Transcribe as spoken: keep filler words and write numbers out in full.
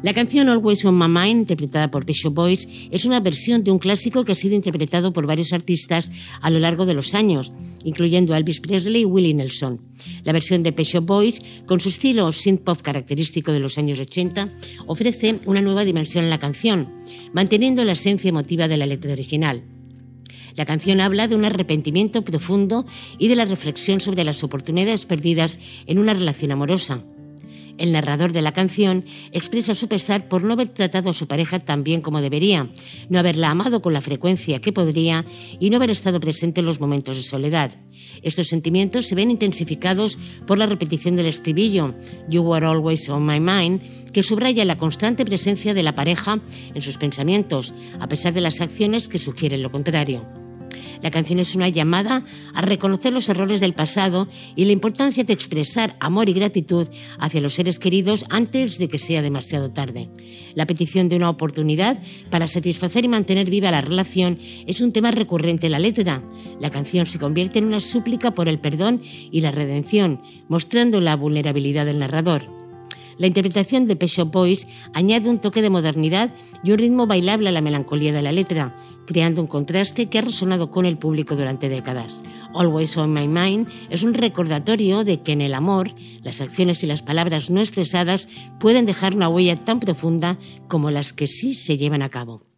La canción Always on My Mind, interpretada por Pet Shop Boys, es una versión de un clásico que ha sido interpretado por varios artistas a lo largo de los años, incluyendo a Elvis Presley y Willie Nelson. La versión de Pet Shop Boys, con su estilo synth-pop característico de los años ochenta, ofrece una nueva dimensión en la canción, manteniendo la esencia emotiva de la letra original. La canción habla de un arrepentimiento profundo y de la reflexión sobre las oportunidades perdidas en una relación amorosa. El narrador de la canción expresa su pesar por no haber tratado a su pareja tan bien como debería, no haberla amado con la frecuencia que podría y no haber estado presente en los momentos de soledad. Estos sentimientos se ven intensificados por la repetición del estribillo "You were always on my mind", que subraya la constante presencia de la pareja en sus pensamientos, a pesar de las acciones que sugieren lo contrario. La canción es una llamada a reconocer los errores del pasado y la importancia de expresar amor y gratitud hacia los seres queridos antes de que sea demasiado tarde. La petición de una oportunidad para satisfacer y mantener viva la relación es un tema recurrente en la letra. La canción se convierte en una súplica por el perdón y la redención, mostrando la vulnerabilidad del narrador. La interpretación de Pet Shop Boys añade un toque de modernidad y un ritmo bailable a la melancolía de la letra, creando un contraste que ha resonado con el público durante décadas. Always on My Mind es un recordatorio de que en el amor, las acciones y las palabras no expresadas pueden dejar una huella tan profunda como las que sí se llevan a cabo.